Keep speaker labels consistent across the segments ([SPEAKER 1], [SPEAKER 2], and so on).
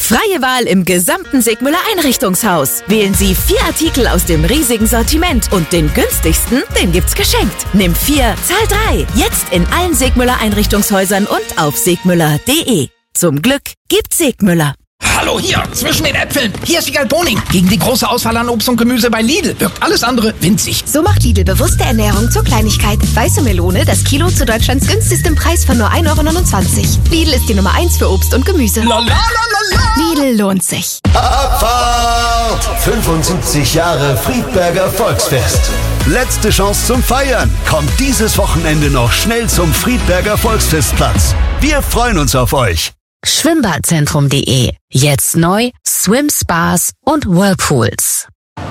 [SPEAKER 1] Freie Wahl im gesamten Sigmüller Einrichtungshaus. Wählen Sie 4 Artikel aus dem riesigen Sortiment und den günstigsten, den gibt's geschenkt. Nimm 4, zahl 3. Jetzt in allen Sigmüller Einrichtungshäusern und auf sigmüller.de. Zum Glück gibt's Sigmüller.
[SPEAKER 2] Hallo hier, zwischen den Äpfeln. Hier ist Wiegald Boning. Gegen die große Auswahl an Obst und Gemüse bei Lidl wirkt alles andere winzig.
[SPEAKER 3] So macht Lidl bewusste Ernährung zur Kleinigkeit. Weiße Melone, das Kilo zu Deutschlands günstigstem Preis von nur 1,29 €. Lidl ist die Nummer 1 für Obst und Gemüse. Lidl lohnt sich.
[SPEAKER 4] Abfahrt! 75 Jahre Friedberger Volksfest. Letzte Chance zum Feiern. Kommt dieses Wochenende noch schnell zum Friedberger Volksfestplatz. Wir freuen uns auf euch.
[SPEAKER 5] Schwimmbadzentrum.de. Jetzt neu Swim Spas und Whirlpools.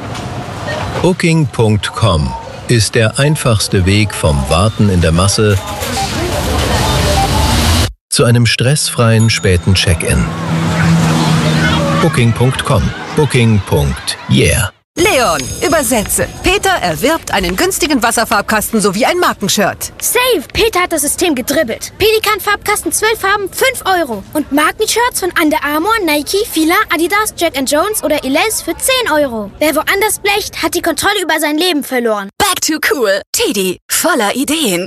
[SPEAKER 6] Booking.com ist der einfachste Weg vom Warten in der Masse zu einem stressfreien späten Check-in. Booking.com. Booking.yeah.
[SPEAKER 7] Leon, übersetze. Peter erwirbt einen günstigen Wasserfarbkasten sowie ein Markenshirt.
[SPEAKER 8] Save! Peter hat das System gedribbelt. Pelikan-Farbkasten 12 Farben, 5 €. Und Markenshirts von Under Armour, Nike, Fila, Adidas, Jack & Jones oder Elize für 10 €. Wer woanders blecht, hat die Kontrolle über sein Leben verloren.
[SPEAKER 9] Back to cool. Teddy, voller Ideen.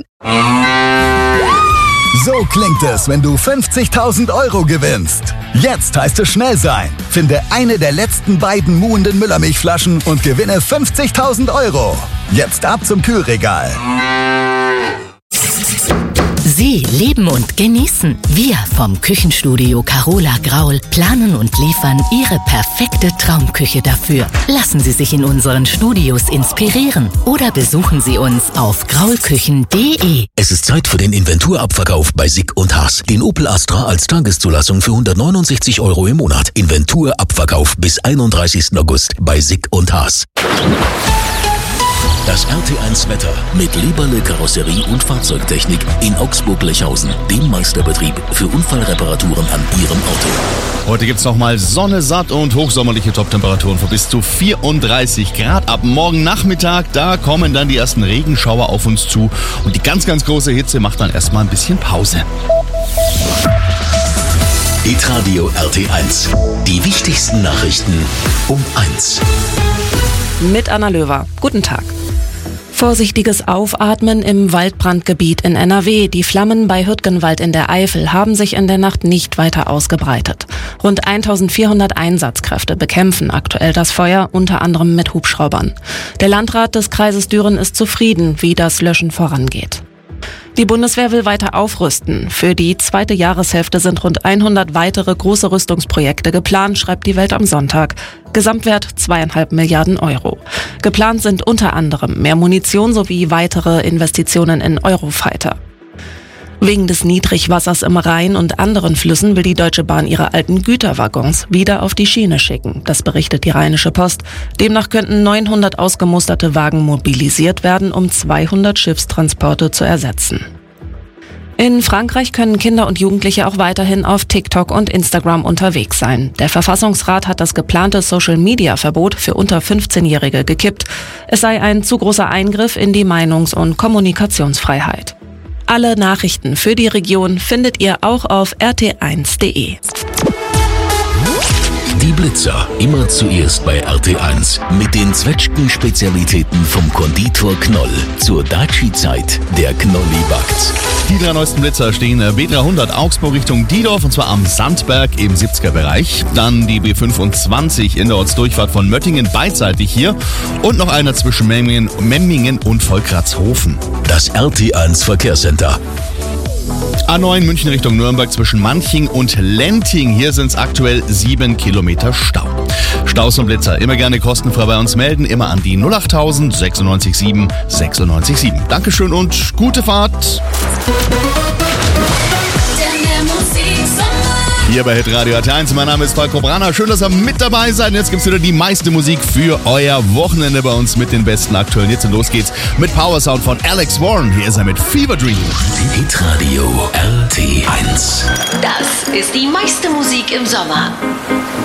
[SPEAKER 4] So klingt es, wenn du 50.000 € gewinnst. Jetzt heißt es schnell sein. Finde eine der letzten beiden muhenden Müllermilchflaschen und gewinne 50.000 €. Jetzt ab zum Kühlregal.
[SPEAKER 5] Sie leben und genießen. Wir vom Küchenstudio Carola Graul planen und liefern Ihre perfekte Traumküche dafür. Lassen Sie sich in unseren Studios inspirieren oder besuchen Sie uns auf graulküchen.de.
[SPEAKER 10] Es ist Zeit für den Inventurabverkauf bei Sick & Haas. Den Opel Astra als Tageszulassung für 169 € im Monat. Inventurabverkauf bis 31. August bei Sick & Haas. Das RT1 Wetter mit Leberle Karosserie und Fahrzeugtechnik in Augsburg-Lechhausen, dem Meisterbetrieb für Unfallreparaturen an Ihrem Auto.
[SPEAKER 11] Heute gibt's nochmal Sonne, satt und hochsommerliche Toptemperaturen von bis zu 34 Grad. Ab morgen Nachmittag, da kommen dann die ersten Regenschauer auf uns zu. Und die ganz, ganz große Hitze macht dann erstmal ein bisschen Pause.
[SPEAKER 10] Hitradio RT1. Die wichtigsten Nachrichten um 1.
[SPEAKER 12] Mit Anna Löwer. Guten Tag. Vorsichtiges Aufatmen im Waldbrandgebiet in NRW. Die Flammen bei Hürtgenwald in der Eifel haben sich in der Nacht nicht weiter ausgebreitet. Rund 1400 Einsatzkräfte bekämpfen aktuell das Feuer, unter anderem mit Hubschraubern. Der Landrat des Kreises Düren ist zufrieden, wie das Löschen vorangeht. Die Bundeswehr will weiter aufrüsten. Für die zweite Jahreshälfte sind rund 100 weitere große Rüstungsprojekte geplant, schreibt die Welt am Sonntag. Gesamtwert 2,5 Milliarden €. Geplant sind unter anderem mehr Munition sowie weitere Investitionen in Eurofighter. Wegen des Niedrigwassers im Rhein und anderen Flüssen will die Deutsche Bahn ihre alten Güterwaggons wieder auf die Schiene schicken. Das berichtet die Rheinische Post. Demnach könnten 900 ausgemusterte Wagen mobilisiert werden, um 200 Schiffstransporte zu ersetzen. In Frankreich können Kinder und Jugendliche auch weiterhin auf TikTok und Instagram unterwegs sein. Der Verfassungsrat hat das geplante Social-Media-Verbot für unter 15-Jährige gekippt. Es sei ein zu großer Eingriff in die Meinungs- und Kommunikationsfreiheit. Alle Nachrichten für die Region findet ihr auch auf rt1.de.
[SPEAKER 10] Die Blitzer, immer zuerst bei RT1 mit den Zwetschgen-Spezialitäten vom Konditor Knoll. Zur Daci-Zeit, der Knolli backt.
[SPEAKER 11] Die 3 neuesten Blitzer stehen B300 Augsburg Richtung Diedorf, und zwar am Sandberg im 70er-Bereich. Dann die B25 in der Ortsdurchfahrt von Möttingen beidseitig hier. Und noch einer zwischen Memmingen und Volkratzhofen.
[SPEAKER 10] Das RT1 Verkehrscenter.
[SPEAKER 11] A9 München Richtung Nürnberg zwischen Manching und Lenting. Hier sind es aktuell 7 Kilometer Stau. Staus und Blitzer immer gerne kostenfrei bei uns melden. Immer an die 08000 967 967. Dankeschön und gute Fahrt. Hier bei Hitradio RT1. Mein Name ist Falco Brana. Schön, dass ihr mit dabei seid. Jetzt gibt's wieder die meiste Musik für euer Wochenende bei uns mit den besten aktuellen Hits. Und los geht's mit Power Sound von Alex Warren. Hier ist er mit Fever Dream.
[SPEAKER 10] Hitradio RT1.
[SPEAKER 9] Das ist die meiste Musik im Sommer.